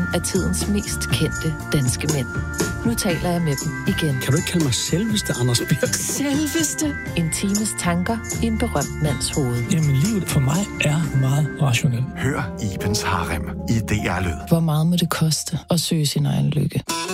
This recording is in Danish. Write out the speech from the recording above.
af tidens mest kendte danske mænd. Nu taler jeg med dem igen. Kan du ikke kalde mig selveste, Anders Birk? Selveste. En times tanker i en berømt mands hoved. Jamen, livet for mig er meget rationelt. Hør Ibens Harem i DR Lyd. Hvor meget må det koste at søge sin egen lykke?